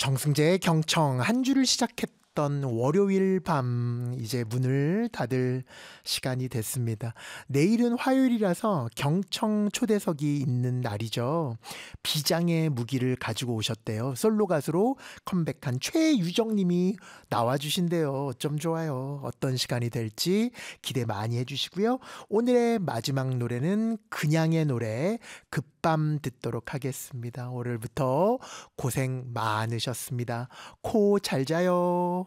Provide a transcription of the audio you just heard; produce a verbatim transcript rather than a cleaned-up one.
정승재의 경청 한 주를 시작했던 월요일 밤 이제 문을 닫을 시간이 됐습니다. 내일은 화요일이라서 경청 초대석이 있는 날이죠. 비장의 무기를 가지고 오셨대요. 솔로 가수로 컴백한 최유정님이 나와주신대요. 어쩜 좋아요. 어떤 시간이 될지 기대 많이 해주시고요. 오늘의 마지막 노래는 그냥의 노래 급밤 듣도록 하겠습니다. 오늘부터 고생 많으셨습니다. 코 잘 자요.